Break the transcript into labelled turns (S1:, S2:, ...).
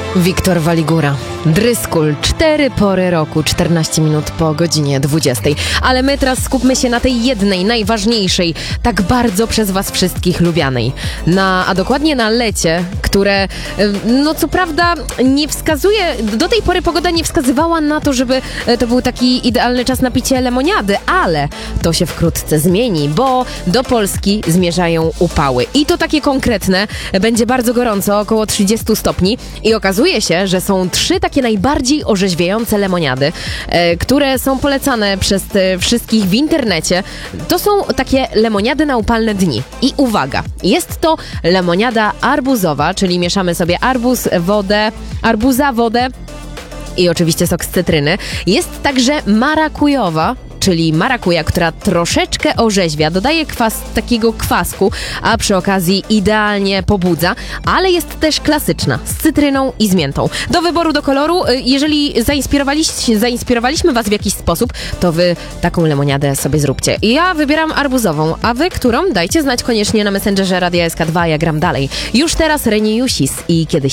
S1: Wiktor Waligura. Dryskul, 4 pory roku, 14 minut po godzinie 20. Ale my teraz skupmy się na tej jednej, najważniejszej, tak bardzo przez was wszystkich lubianej. A dokładnie na lecie, które, no co prawda nie wskazuje, do tej pory pogoda nie wskazywała na to, żeby to był taki idealny czas na picie lemoniady, ale to się wkrótce zmieni, bo do Polski zmierzają upały. I to takie konkretne, będzie bardzo gorąco, około 30 stopni i okazuje się, że są 3 takie najbardziej orzeźwiające lemoniady, które są polecane przez wszystkich w internecie. To są takie lemoniady na upalne dni. I uwaga, jest to lemoniada arbuzowa, czyli mieszamy sobie arbuza, wodę i oczywiście sok z cytryny. Jest także marakujowa, czyli marakuja, która troszeczkę orzeźwia, dodaje takiego kwasku, a przy okazji idealnie pobudza, ale jest też klasyczna, z cytryną i z miętą. Do wyboru, do koloru, jeżeli zainspirowaliśmy was w jakiś sposób, to wy taką lemoniadę sobie zróbcie. Ja wybieram arbuzową, a wy którą? Dajcie znać koniecznie na Messengerze Radia SK2, ja gram dalej. Już teraz Reniusis i kiedyś